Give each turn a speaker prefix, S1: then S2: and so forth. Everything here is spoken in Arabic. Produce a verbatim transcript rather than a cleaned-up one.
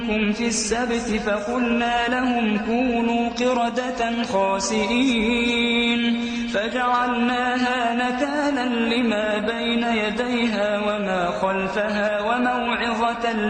S1: في السبت فقلنا لهم كونوا قردة خاسئين فجعلناها نكالا لما بين يديها وما خلفها وموعظة